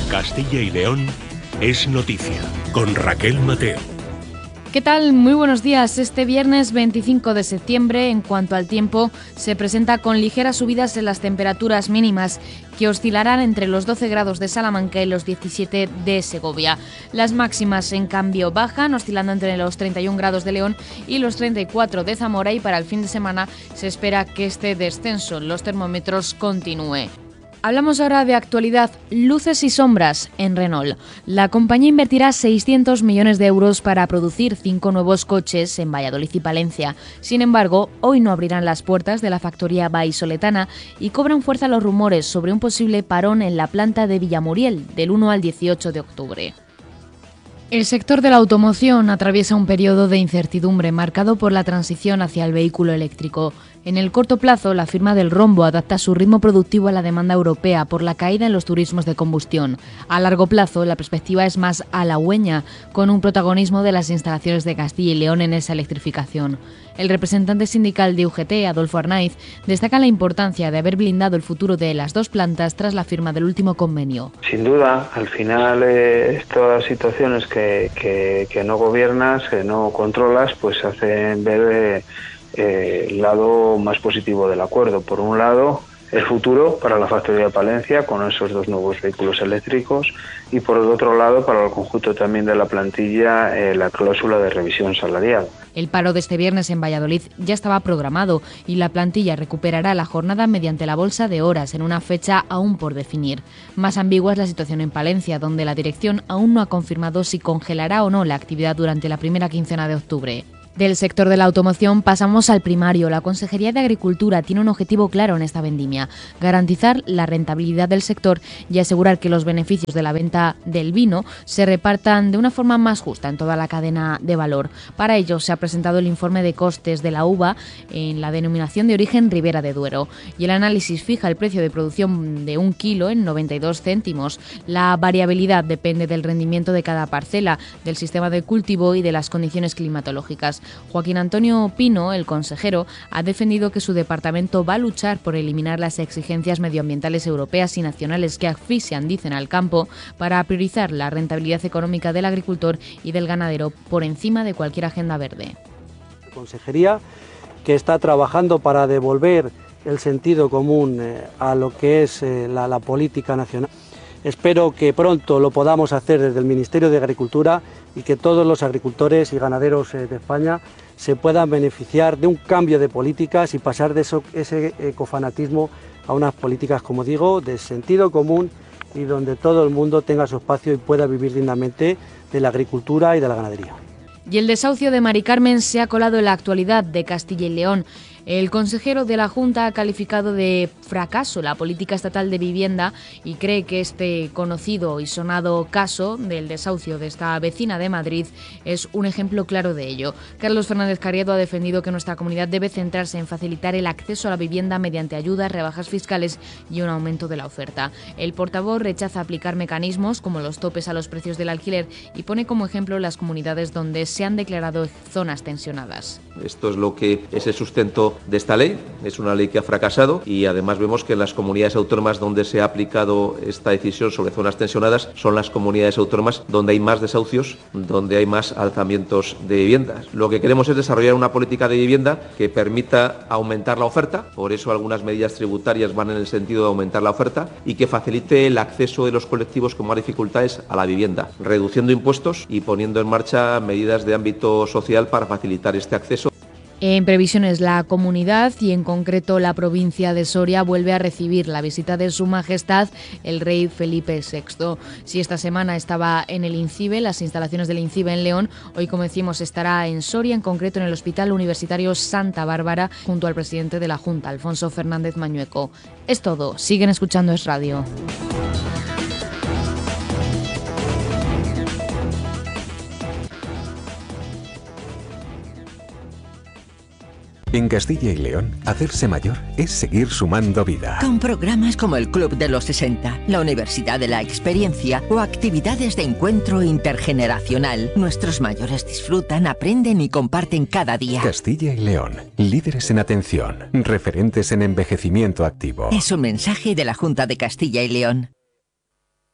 Castilla y León es noticia, con Raquel Mateo. ¿Qué tal? Muy buenos días. Este viernes 25 de septiembre, en cuanto al tiempo, se presenta con ligeras subidas en las temperaturas mínimas, que oscilarán entre los 12 grados de Salamanca y los 17 de Segovia. Las máximas, en cambio, bajan, oscilando entre los 31 grados de León y los 34 de Zamora, y para el fin de semana se espera que este descenso en los termómetros continúe. Hablamos ahora de actualidad, luces y sombras en Renault. La compañía invertirá 600 millones de euros para producir 5 nuevos coches en Valladolid y Palencia. Sin embargo, hoy no abrirán las puertas de la factoría vallisoletana y cobran fuerza los rumores sobre un posible parón en la planta de Villamuriel del 1 al 18 de octubre. El sector de la automoción atraviesa un periodo de incertidumbre marcado por la transición hacia el vehículo eléctrico. En el corto plazo, la firma del Rombo adapta su ritmo productivo a la demanda europea por la caída en los turismos de combustión. A largo plazo, la perspectiva es más halagüeña, con un protagonismo de las instalaciones de Castilla y León en esa electrificación. El representante sindical de UGT, Adolfo Arnaiz, destaca la importancia de haber blindado el futuro de las dos plantas tras la firma del último convenio. Sin duda, al final, estas situaciones que no gobiernas, que no controlas, pues hacen ver el lado más positivo del acuerdo. Por un lado, el futuro para la factoría de Palencia con esos dos nuevos vehículos eléctricos, y por el otro lado, para el conjunto también de la plantilla, la cláusula de revisión salarial. El paro de este viernes en Valladolid ya estaba programado y la plantilla recuperará la jornada mediante la bolsa de horas en una fecha aún por definir. Más ambigua es la situación en Palencia, donde la dirección aún no ha confirmado si congelará o no la actividad durante la primera quincena de octubre. Del sector de la automoción pasamos al primario. La Consejería de Agricultura tiene un objetivo claro en esta vendimia: garantizar la rentabilidad del sector y asegurar que los beneficios de la venta del vino se repartan de una forma más justa en toda la cadena de valor. Para ello se ha presentado el informe de costes de la uva en la denominación de origen Ribera de Duero, y el análisis fija el precio de producción de 1 kilo en 92 céntimos. La variabilidad depende del rendimiento de cada parcela, del sistema de cultivo y de las condiciones climatológicas. Joaquín Antonio Pino, el consejero, ha defendido que su departamento va a luchar por eliminar las exigencias medioambientales europeas y nacionales que asfixian, dicen, al campo, para priorizar la rentabilidad económica del agricultor y del ganadero por encima de cualquier agenda verde. La consejería, que está trabajando para devolver el sentido común a lo que es la política nacional. Espero que pronto lo podamos hacer desde el Ministerio de Agricultura y que todos los agricultores y ganaderos de España se puedan beneficiar de un cambio de políticas y pasar de ese ecofanatismo a unas políticas, como digo, de sentido común, y donde todo el mundo tenga su espacio y pueda vivir dignamente de la agricultura y de la ganadería. Y el desahucio de Mari Carmen se ha colado en la actualidad de Castilla y León. El consejero de la Junta ha calificado de fracaso la política estatal de vivienda y cree que este conocido y sonado caso del desahucio de esta vecina de Madrid es un ejemplo claro de ello. Carlos Fernández Carriedo ha defendido que nuestra comunidad debe centrarse en facilitar el acceso a la vivienda mediante ayudas, rebajas fiscales y un aumento de la oferta. El portavoz rechaza aplicar mecanismos como los topes a los precios del alquiler y pone como ejemplo las comunidades donde se han declarado zonas tensionadas. Esto es lo que es el sustento de esta ley. Es una ley que ha fracasado, y además vemos que en las comunidades autónomas donde se ha aplicado esta decisión sobre zonas tensionadas son las comunidades autónomas donde hay más desahucios, donde hay más alzamientos de viviendas. Lo que queremos es desarrollar una política de vivienda que permita aumentar la oferta, por eso algunas medidas tributarias van en el sentido de aumentar la oferta, y que facilite el acceso de los colectivos con más dificultades a la vivienda, reduciendo impuestos y poniendo en marcha medidas de ámbito social para facilitar este acceso. En previsiones, la comunidad y en concreto la provincia de Soria vuelve a recibir la visita de Su Majestad el rey Felipe VI. Si esta semana estaba en el INCIBE, las instalaciones del INCIBE en León, hoy, como decimos, estará en Soria, en concreto en el Hospital Universitario Santa Bárbara, junto al presidente de la Junta, Alfonso Fernández Mañueco. Es todo. Siguen escuchando Es Radio. En Castilla y León, hacerse mayor es seguir sumando vida. Con programas como el Club de los 60, la Universidad de la Experiencia o actividades de encuentro intergeneracional, nuestros mayores disfrutan, aprenden y comparten cada día. Castilla y León, líderes en atención, referentes en envejecimiento activo. Es un mensaje de la Junta de Castilla y León.